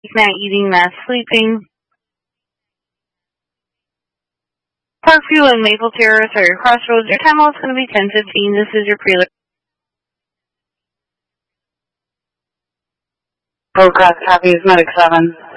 Matt eating, Matt sleeping. Parkview and Maple Terrace are your crossroads. Your time is going to be 10:15. This is your preload. Broadcast copy is Medic 7.